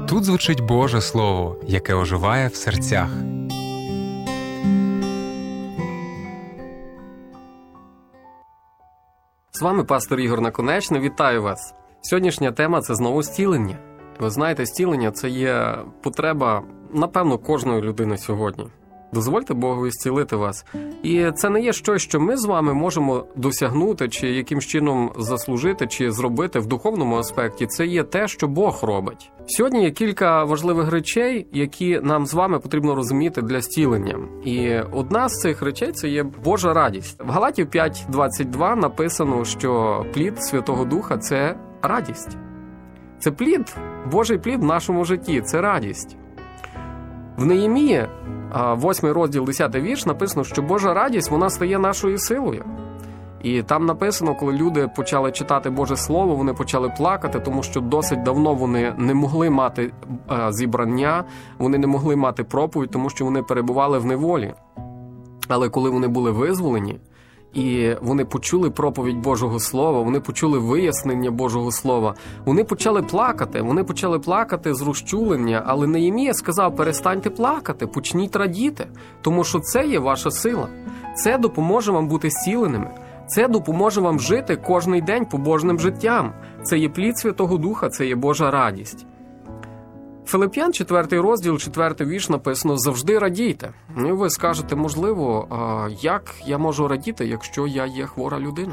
Тут звучить Боже Слово, яке оживає в серцях. З вами пастор Ігор Наконечний. Вітаю вас! Сьогоднішня тема – це знову зцілення. Ви знаєте, зцілення – це є потреба, напевно, кожної людини сьогодні. Дозвольте Богу зцілити вас. І це не є щось, що ми з вами можемо досягнути, чи якимсь чином заслужити, чи зробити в духовному аспекті. Це є те, що Бог робить. Сьогодні є кілька важливих речей, які нам з вами потрібно розуміти для зцілення. І одна з цих речей – це є Божа радість. В Галатів 5:22 написано, що плід Святого Духа – це радість. Це плід, Божий плід в нашому житті – це радість. В Неємії, 8 розділ, 10 вірш, написано, що Божа радість, вона стає нашою силою. І там написано, коли люди почали читати Боже Слово, вони почали плакати, тому що досить давно вони не могли мати зібрання, вони не могли мати проповідь, тому що вони перебували в неволі. Але коли вони були визволені, і вони почули проповідь Божого Слова, вони почули вияснення Божого Слова, вони почали плакати з розчулення, але Неємія сказав: перестаньте плакати, почніть радіти, тому що це є ваша сила. Це допоможе вам бути зціленими, це допоможе вам жити кожний день побожним життям. Це є плід Святого Духа, це є Божа радість. Филип'ян, 4 розділ, 4 вірш написано: «Завжди радійте». І ви скажете, можливо, як я можу радіти, якщо я є хвора людина?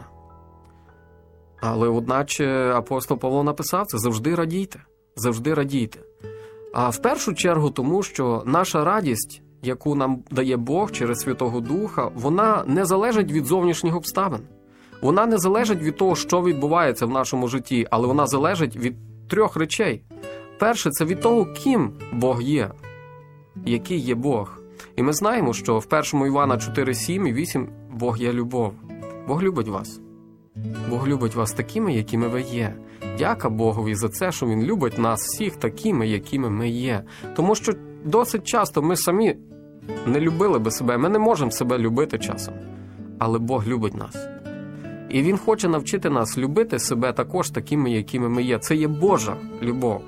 Але одначе апостол Павло написав це: «Завжди радійте, завжди радійте». А в першу чергу тому, що наша радість, яку нам дає Бог через Святого Духа, вона не залежить від зовнішніх обставин. Вона не залежить від того, що відбувається в нашому житті, але вона залежить від 3 речей. Перше – це від того, ким Бог є, який є Бог. І ми знаємо, що в 1 Івана 4:7 і 8 Бог є любов. Бог любить вас. Бог любить вас такими, якими ви є. Дяка Богові за це, що Він любить нас всіх такими, якими ми є. Тому що досить часто ми самі не любили би себе, ми не можемо себе любити часом. Але Бог любить нас. І Він хоче навчити нас любити себе також такими, якими ми є. Це є Божа любов.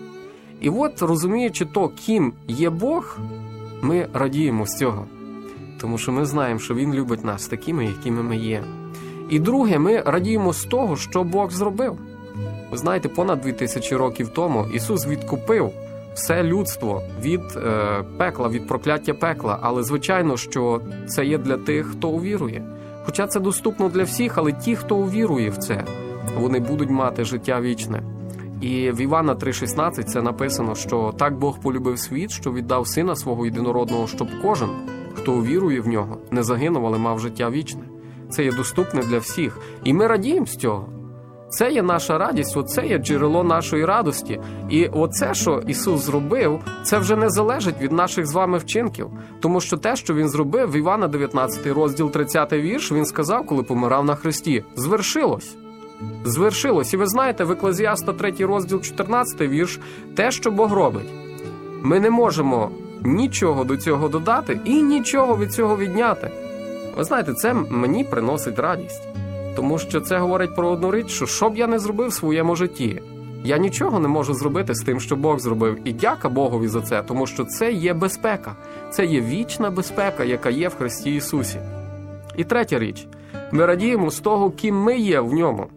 І от, розуміючи то, ким є Бог, ми радіємо з цього. Тому що ми знаємо, що Він любить нас такими, якими ми є. І друге, ми радіємо з того, що Бог зробив. Ви знаєте, понад 2000 років тому Ісус відкупив все людство від пекла, від прокляття пекла. Але, звичайно, що це є для тих, хто увірує. Хоча це доступно для всіх, але ті, хто увірує в це, вони будуть мати життя вічне. І в Івана 3:16 це написано, що так Бог полюбив світ, що віддав Сина Свого єдинородного, щоб кожен, хто увірує в Нього, не загинув, але мав життя вічне. Це є доступне для всіх. І ми радіємо з цього. Це є наша радість, оце є джерело нашої радості. І оце, що Ісус зробив, це вже не залежить від наших з вами вчинків. Тому що те, що Він зробив, в Івана 19 розділ 30 вірш, Він сказав, коли помирав на хресті: «Звершилось». Звершилось. І ви знаєте, в Екклезіаста 3 розділ 14 вірш, те, що Бог робить. Ми не можемо нічого до цього додати і нічого від цього відняти. Ви знаєте, це мені приносить радість. Тому що це говорить про одну річ, що б я не зробив в своєму житті, я нічого не можу зробити з тим, що Бог зробив. І дяка Богові за це, тому що це є безпека. Це є вічна безпека, яка є в Христі Ісусі. І третя річ. Ми радіємо з того, ким ми є в Ньому.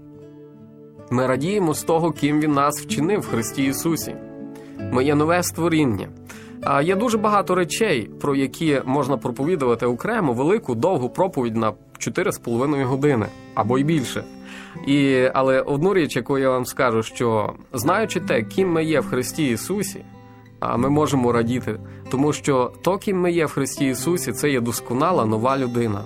Ми радіємо з того, ким Він нас вчинив в Христі Ісусі. Ми є нове створіння. Є дуже багато речей, про які можна проповідувати окремо, велику, довгу проповідь на 4,5 години, або й більше. Але одну річ, яку я вам скажу, що знаючи те, ким ми є в Христі Ісусі, ми можемо радіти, тому що то, ким ми є в Христі Ісусі, це є досконала нова людина.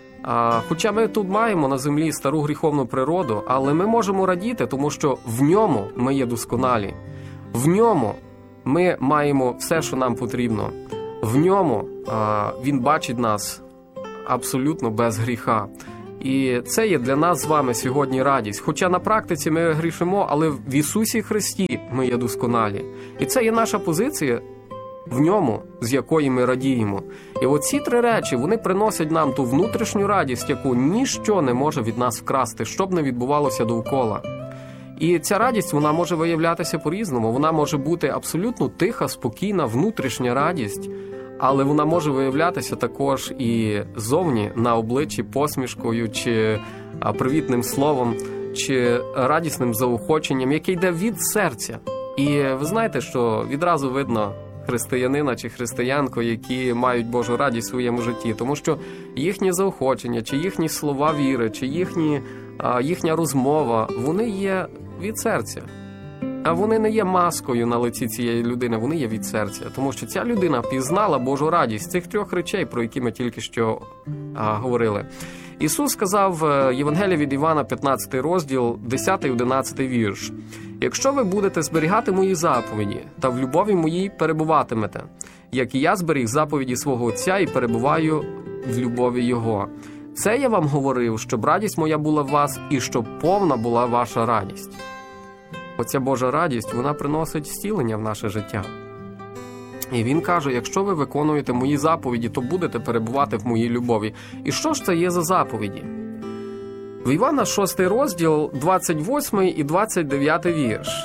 Хоча ми тут маємо на землі стару гріховну природу, але ми можемо радіти, тому що в Ньому ми є досконалі. В Ньому ми маємо все, що нам потрібно. В Ньому Він бачить нас абсолютно без гріха. І це є для нас з вами сьогодні радість. Хоча на практиці ми грішимо, але в Ісусі Христі ми є досконалі. І це є наша позиція в Ньому, з якої ми радіємо. І оці 3 речі, вони приносять нам ту внутрішню радість, яку ніщо не може від нас вкрасти, що б не відбувалося довкола. І ця радість, вона може виявлятися по-різному. Вона може бути абсолютно тиха, спокійна, внутрішня радість, але вона може виявлятися також і зовні, на обличчі посмішкою, чи привітним словом, чи радісним заохоченням, яке йде від серця. І ви знаєте, що відразу видно християнина чи християнку, які мають Божу радість в своєму житті, тому що їхні заохочення, чи їхні слова віри, чи їхня розмова, вони є від серця. А вони не є маскою на лиці цієї людини, вони є від серця. Тому що ця людина пізнала Божу радість цих трьох речей, про які ми тільки що говорили. Ісус сказав в Євангелії від Івана, 15 розділ, 10-11 вірш. «Якщо ви будете зберігати мої заповіді та в любові моїй перебуватимете, як і я зберіг заповіді свого Отця і перебуваю в любові Його. Це я вам говорив, щоб радість моя була в вас і щоб повна була ваша радість». Оця Божа радість, вона приносить зцілення в наше життя. І він каже, якщо ви виконуєте мої заповіді, то будете перебувати в моїй любові. І що ж це є за заповіді? В Івана 6 розділ, 28 і 29 вірш.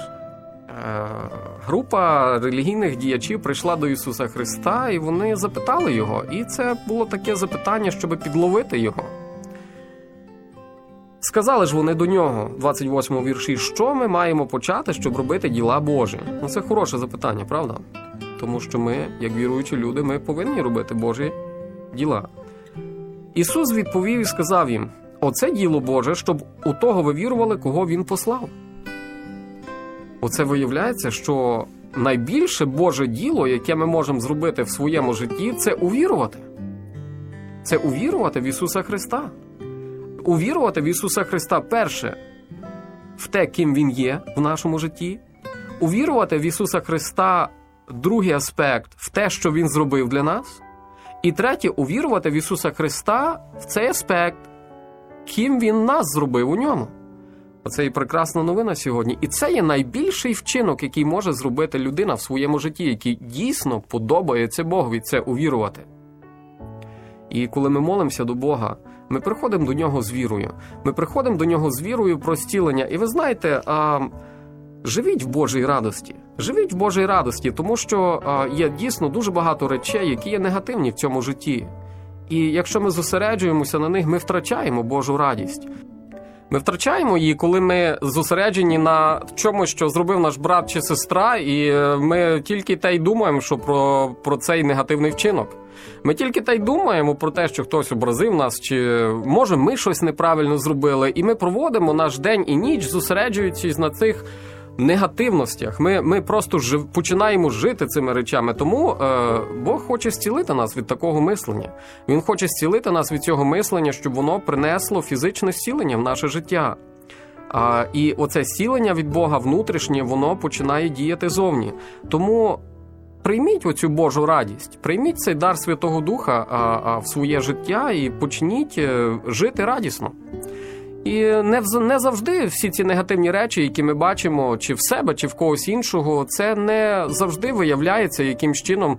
Група релігійних діячів прийшла до Ісуса Христа, і вони запитали Його. І це було таке запитання, щоб підловити Його. Сказали ж вони до нього, в 28 вірші, що ми маємо почати, щоб робити діла Божі? Ну, це хороше запитання, правда? Тому що ми, як віруючі люди, ми повинні робити Божі діла. Ісус відповів і сказав їм, оце діло Боже, щоб у того ви вірували, кого Він послав. Оце виявляється, що найбільше Боже діло, яке ми можемо зробити в своєму житті, це увірувати. Це увірувати в Ісуса Христа. Увірувати в Ісуса Христа перше в те, ким Він є в нашому житті. Увірувати в Ісуса Христа другий аспект в те, що Він зробив для нас. І третє, увірувати в Ісуса Христа в цей аспект, ким Він нас зробив у ньому. Оце і прекрасна новина сьогодні. І це є найбільший вчинок, який може зробити людина в своєму житті, який дійсно подобається Богові, це увірувати. І коли ми молимося до Бога, ми приходимо до Нього з вірою. Ми приходимо до Нього з вірою про зцілення. І ви знаєте, живіть в Божій радості. Живіть в Божій радості, тому що є дійсно дуже багато речей, які є негативні в цьому житті. І якщо ми зосереджуємося на них, ми втрачаємо Божу радість. Ми втрачаємо її, коли ми зосереджені на чомусь, що зробив наш брат чи сестра, і ми тільки те й думаємо, що про цей негативний вчинок. Ми тільки те й думаємо про те, що хтось образив нас, чи може ми щось неправильно зробили, і ми проводимо наш день і ніч, зосереджуючись на цих негативностях. Ми просто починаємо жити цими речами. Тому Бог хоче зцілити нас від такого мислення. Він хоче зцілити нас від цього мислення, щоб воно принесло фізичне зцілення в наше життя. І оце зцілення від Бога внутрішнє, воно починає діяти зовні. Тому прийміть оцю Божу радість, прийміть цей дар Святого Духа в своє життя і почніть жити радісно. І не завжди всі ці негативні речі, які ми бачимо чи в себе, чи в когось іншого, це не завжди виявляється якимсь чином.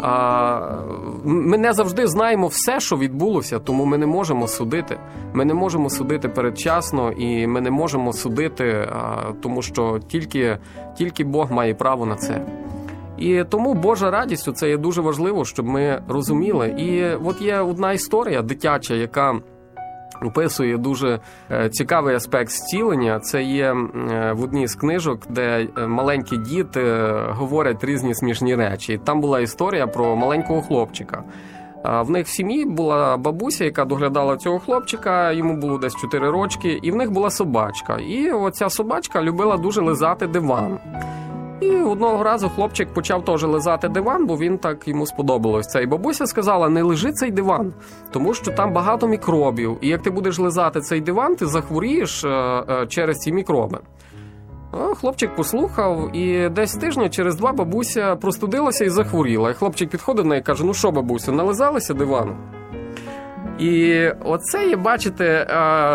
Ми не завжди знаємо все, що відбулося, тому ми не можемо судити. Ми не можемо судити передчасно, і ми не можемо судити, тому що тільки Бог має право на це. І тому Божа радість, це є дуже важливо, щоб ми розуміли. І от є одна історія дитяча, яка описує дуже цікавий аспект зцілення. Це є в одній з книжок, де маленькі діти говорять різні смішні речі. Там була історія про маленького хлопчика. В них в сім'ї була бабуся, яка доглядала цього хлопчика, йому було десь 4 рочки, і в них була собачка. І оця собачка любила дуже лизати диван. І одного разу хлопчик почав теж лизати диван, бо він так йому сподобалось це. І бабуся сказала, не лижи цей диван, тому що там багато мікробів. І як ти будеш лизати цей диван, ти захворієш через ці мікроби. Хлопчик послухав, і десь тижня через 2 бабуся простудилася і захворіла. І хлопчик підходив до неї і каже, ну що, бабусю, нализалися дивану? І оце є, бачите,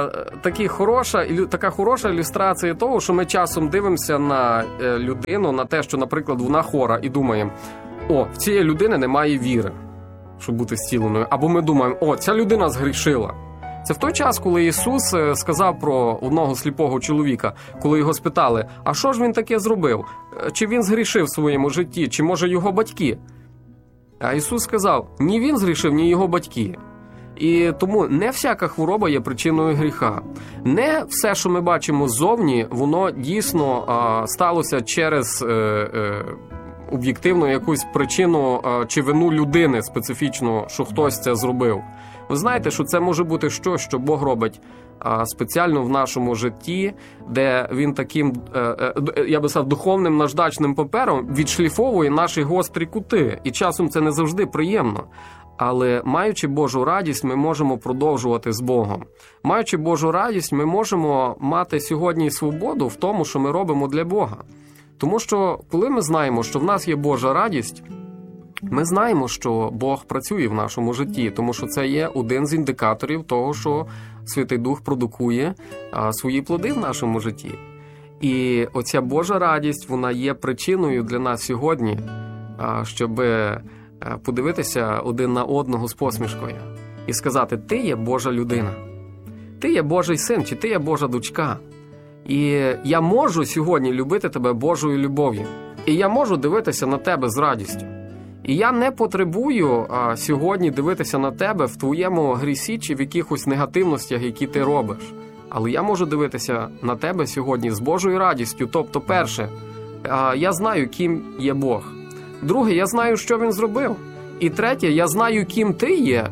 така хороша ілюстрація того, що ми часом дивимося на людину, на те, що, наприклад, вона хвора, і думаємо, в цієї людини немає віри, щоб бути зціленою. Або ми думаємо, ця людина згрішила. Це в той час, коли Ісус сказав про одного сліпого чоловіка, коли його спитали, а що ж він таке зробив? Чи він згрішив в своєму житті, чи може його батьки? А Ісус сказав, ні він згрішив, ні його батьки. І тому не всяка хвороба є причиною гріха. Не все, що ми бачимо ззовні, воно дійсно сталося через об'єктивну якусь причину чи вину людини специфічно, що хтось це зробив. Ви знаєте, що це може бути щось, що Бог робить спеціально в нашому житті, де він таким, я би сказав, духовним наждачним папером відшліфовує наші гострі кути. І часом це не завжди приємно. Але маючи Божу радість, ми можемо продовжувати з Богом. Маючи Божу радість, ми можемо мати сьогодні свободу в тому, що ми робимо для Бога. Тому що, коли ми знаємо, що в нас є Божа радість, ми знаємо, що Бог працює в нашому житті, тому що це є один з індикаторів того, що Святий Дух продукує свої плоди в нашому житті. І оця Божа радість, вона є причиною для нас сьогодні, щоб подивитися один на одного з посмішкою і сказати, ти є Божа людина, ти є Божий син, чи ти є Божа дочка. І я можу сьогодні любити тебе Божою любов'ю. І я можу дивитися на тебе з радістю. І я не потребую сьогодні дивитися на тебе в твоєму грісі чи в якихось негативностях, які ти робиш. Але я можу дивитися на тебе сьогодні з Божою радістю. Тобто, перше, я знаю, ким є Бог. Друге, я знаю, що Він зробив. І третє, я знаю, ким ти є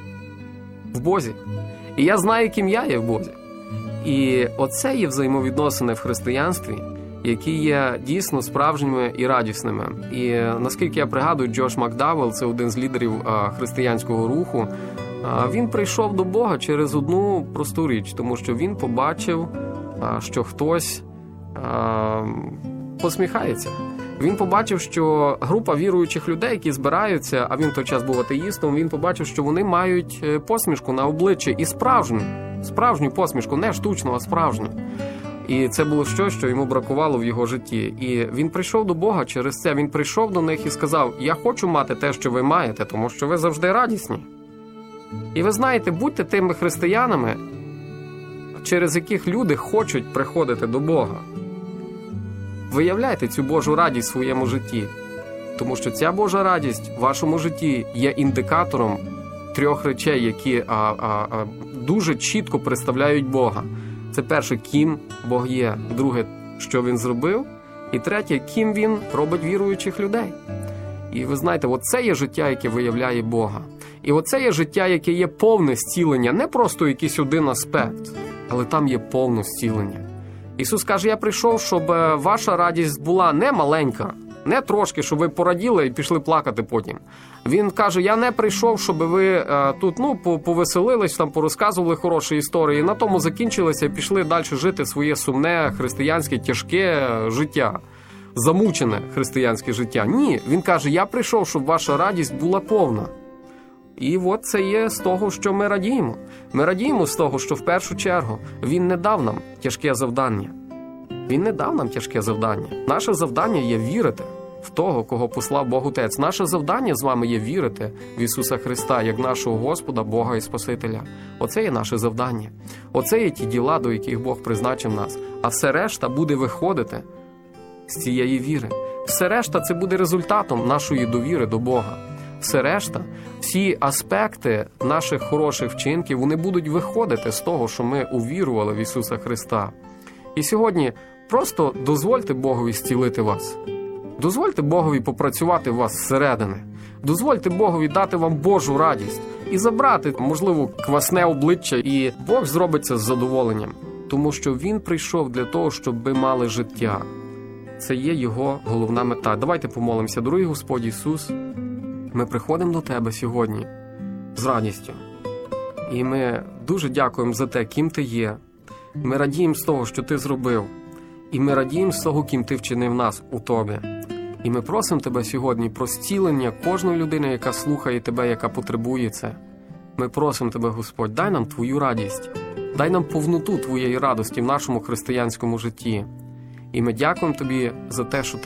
в Бозі. І я знаю, ким я є в Бозі. І оце є взаємовідносини в християнстві, які є дійсно справжніми і радісними. І наскільки я пригадую, Джош Макдауелл, це один з лідерів християнського руху, він прийшов до Бога через одну просту річ, тому що він побачив, що хтось посміхається. Він побачив, що група віруючих людей, які збираються, а він в той час був атеїстом, він побачив, що вони мають посмішку на обличчі і справжню посмішку, не штучну, а справжню. І це було щось, що йому бракувало в його житті. І він прийшов до Бога через це. Він прийшов до них і сказав, я хочу мати те, що ви маєте, тому що ви завжди радісні. І ви знаєте, будьте тими християнами, через яких люди хочуть приходити до Бога. Виявляйте цю Божу радість в своєму житті, тому що ця Божа радість в вашому житті є індикатором трьох речей, які дуже чітко представляють Бога. Це перше, ким Бог є, друге, що Він зробив, і третє, ким Він робить віруючих людей. І ви знаєте, оце є життя, яке виявляє Бога. І оце є життя, яке є повне зцілення, не просто якийсь один аспект, але там є повне зцілення. Ісус каже, я прийшов, щоб ваша радість була не маленька, не трошки, щоб ви пораділи і пішли плакати потім. Він каже, я не прийшов, щоб ви тут повеселились, там порозказували хороші історії, на тому закінчилися і пішли далі жити своє сумне, християнське, тяжке життя, замучене християнське життя. Ні, він каже, я прийшов, щоб ваша радість була повна. І от це є з того, що ми радіємо. Ми радіємо з того, що в першу чергу Він не дав нам тяжке завдання. Він не дав нам тяжке завдання. Наше завдання є вірити в того, кого послав Бог Отець. Наше завдання з вами є вірити в Ісуса Христа, як нашого Господа, Бога і Спасителя. Оце є наше завдання. Оце є ті діла, до яких Бог призначив нас. А все решта буде виходити з цієї віри. Все решта – це буде результатом нашої довіри до Бога. Все решта, всі аспекти наших хороших вчинків, вони будуть виходити з того, що ми увірували в Ісуса Христа. І сьогодні просто дозвольте Богові зцілити вас. Дозвольте Богові попрацювати в вас зсередини. Дозвольте Богові дати вам Божу радість і забрати, можливо, квасне обличчя, і Бог зробить це з задоволенням. Тому що Він прийшов для того, щоб ви мали життя. Це є Його головна мета. Давайте помолимося. Дорогий Господь Ісус, ми приходимо до Тебе сьогодні з радістю. І ми дуже дякуємо за те, ким Ти є. Ми радіємо з того, що Ти зробив. І ми радіємо з того, ким Ти вчинив нас у Тобі. І ми просимо Тебе сьогодні про зцілення кожної людини, яка слухає Тебе, яка потребує це. Ми просимо Тебе, Господь, дай нам Твою радість. Дай нам повноту Твоєї радості в нашому християнському житті. І ми дякуємо Тобі за те, що Ти